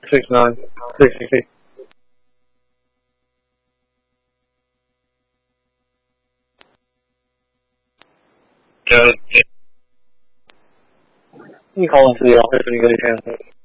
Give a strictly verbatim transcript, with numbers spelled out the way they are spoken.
six nine, sixty. You call into the office when you get a chance.